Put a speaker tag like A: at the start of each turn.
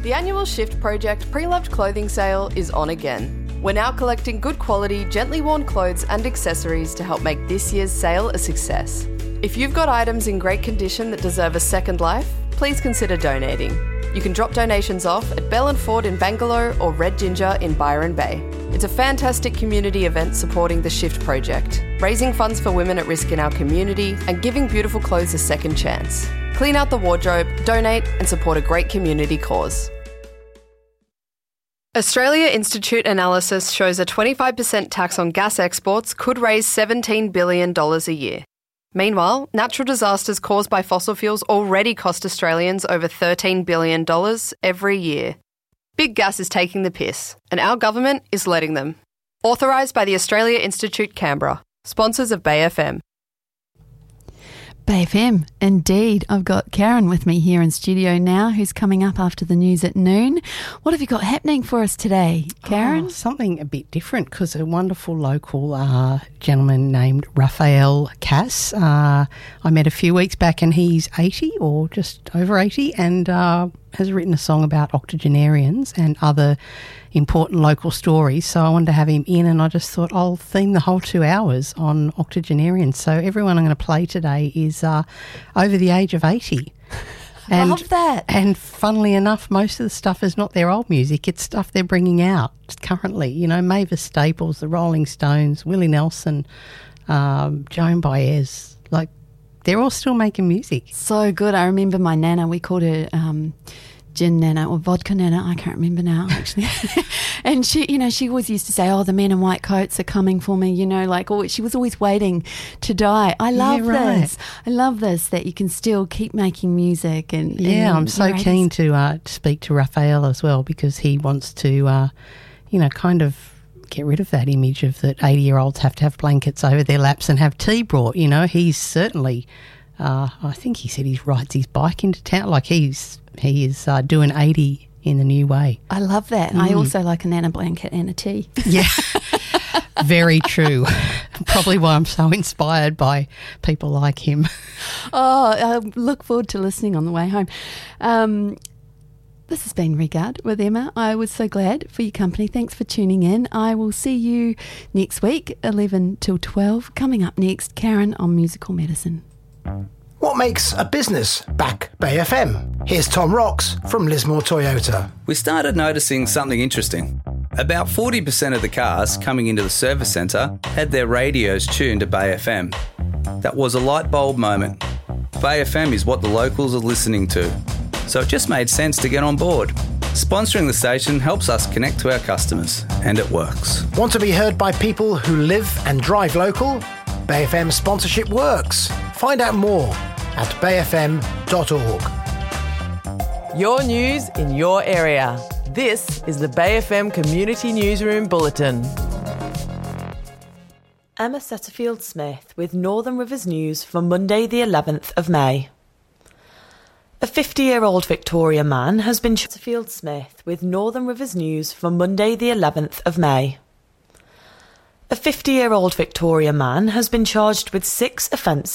A: The annual Shift Project pre-loved clothing sale is on again. We're now collecting good quality, gently worn clothes and accessories to help make this year's sale a success. If you've got items in great condition that deserve a second life, please consider donating. You can drop donations off at Bell and Ford in Bangalore or Red Ginger in Byron Bay. It's a fantastic community event supporting the Shift Project, raising funds for women at risk in our community and giving beautiful clothes a second chance. Clean out the wardrobe, donate and support a great community cause. Australia Institute analysis shows a 25% tax on gas exports could raise $17 billion a year. Meanwhile, natural disasters caused by fossil fuels already cost Australians over $13 billion every year. Big gas is taking the piss, and our government is letting them. Authorised by the Australia Institute Canberra, sponsors of Bay FM.
B: Bay FM, indeed. I've got Karen with me here in studio now, who's coming up after the news at noon. What have you got happening for us today, Karen?
C: Something a bit different, because a wonderful local gentleman named Raphael Cass, I met a few weeks back, and he's 80 or just over 80, and has written a song about octogenarians and other important local stories. So I wanted to have him in, and I just thought I'll theme the whole 2 hours on octogenarians. So everyone I'm going to play today is over the age of 80. And,
B: love that.
C: And funnily enough, most of the stuff is not their old music. It's stuff they're bringing out currently. You know, Mavis Staples, the Rolling Stones, Willie Nelson, Joan Baez, like, they're all still making music.
B: So good. I remember my nana, we called her gin nana or vodka nana, I can't remember now actually. And she, you know, she always used to say, oh, the men in white coats are coming for me, you know, like, she was always waiting to die. I love this. I love this, that you can still keep making music. And
C: I'm so keen to speak to Raphael as well, because he wants to, you know, kind of get rid of that image of that 80-year-olds have to have blankets over their laps and have tea brought. You know, he's certainly, I think he said he rides his bike into town. Like, he is doing 80 in the new way.
B: I love that. I also like a nana blanket and a tea.
C: Yeah, very true. Probably why I'm so inspired by people like him.
B: Oh, I look forward to listening on the way home. This has been Regard with Emma. I was so glad for your company. Thanks for tuning in. I will see you next week, 11 till 12. Coming up next, Karen on musical medicine.
D: What makes a business back Bay FM? Here's Tom Rocks from Lismore Toyota.
E: We started noticing something interesting. About 40% of the cars coming into the service centre had their radios tuned to Bay FM. That was a light bulb moment. Bay FM is what the locals are listening to, so it just made sense to get on board. Sponsoring the station helps us connect to our customers, and it works.
D: Want to be heard by people who live and drive local? Bay FM sponsorship works. Find out more at bayfm.org.
F: Your news in your area. This is the Bay FM Community Newsroom Bulletin. Emma Setterfield-Smith with Northern Rivers News for Monday the 11th of May. A 50-year-old Victoria man has been Setterfield-Smith with Northern Rivers News for Monday the 11th of May. A 50-year-old Victoria man has been charged with 6 offences